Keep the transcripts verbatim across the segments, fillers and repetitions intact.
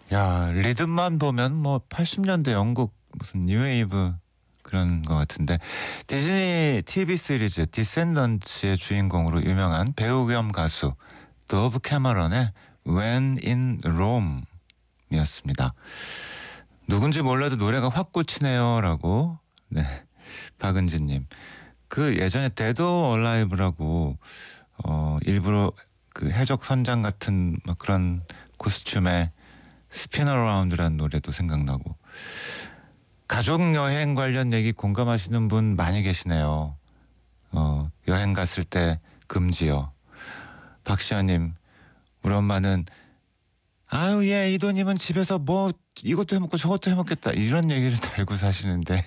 야, 리듬만 보면 뭐 팔십 년대 영국 무슨 뉴웨이브 그런 것 같은데, 디즈니 티비 시리즈 디센던츠의 주인공으로 유명한 배우 겸 가수 도브 캐머런의 When in Rome이었습니다. 누군지 몰라도 노래가 확 꽂히네요라고. 네, 박은진님. 그 예전에 데드 오 얼라이브라고 어 일부러 그 해적 선장 같은 막 그런 코스튬에 스피너 라운드라는 노래도 생각나고. 가족 여행 관련 얘기 공감하시는 분 많이 계시네요. 어 여행 갔을 때 금지요. 박시연님, 우리 엄마는 아유 예 이도님은 집에서 뭐 이것도 해먹고 저것도 해먹겠다 이런 얘기를 달고 사시는데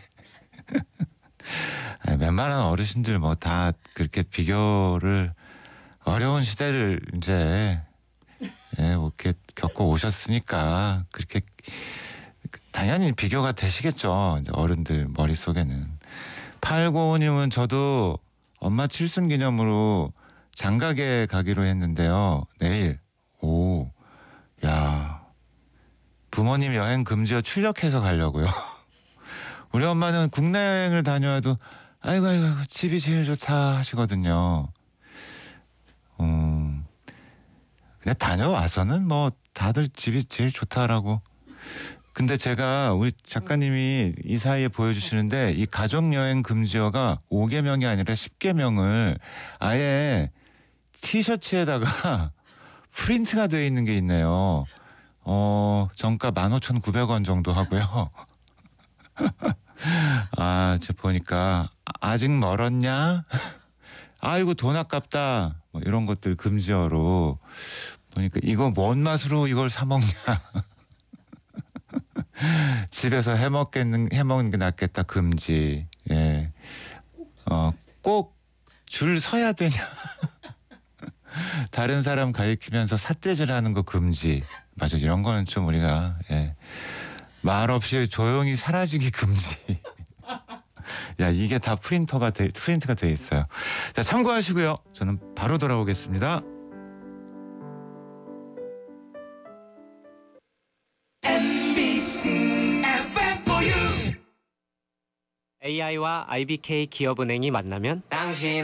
아니, 웬만한 어르신들 뭐 다 그렇게 비교를 어려운 시대를 이제 예, 뭐 이렇게 겪어 오셨으니까 그렇게 당연히 비교가 되시겠죠. 이제 어른들 머릿속에는. 팔구오님은 저도 엄마 칠순 기념으로 장가게 가기로 했는데요. 내일. 오, 야, 부모님 여행 금지어 출력해서 가려고요. 우리 엄마는 국내 여행을 다녀와도 아이고 아이고 아이고, 집이 제일 좋다 하시거든요. 음, 그냥 다녀와서는 뭐 다들 집이 제일 좋다라고. 근데 제가 우리 작가님이 이 사이에 보여주시는데 이 가족여행 금지어가 오 개명이 아니라 십 개명을 아예 티셔츠에다가 프린트가 되어 있는 게 있네요. 어, 정가 만 오천구백 원 정도 하고요. 아, 저 보니까 아직 멀었냐? 아이고 돈 아깝다. 뭐 이런 것들 금지어로 보니까 이거 뭔 맛으로 이걸 사 먹냐? 집에서 해 먹겠는 해 먹는 게 낫겠다 금지. 예. 어, 꼭 줄 서야 되냐? 다른 사람 가리키면서 삿대질하는 거 금지. 맞아, 이런 거는 좀 우리가 예. 말 없이 조용히 사라지기 금지. 야, 이게 다 프린터가 돼, 프린트가 돼 있어요. 자, 참고하시고요. 저는 바로 돌아오겠습니다. 에이아이와 아이비케이 기업은행이 만나면 당신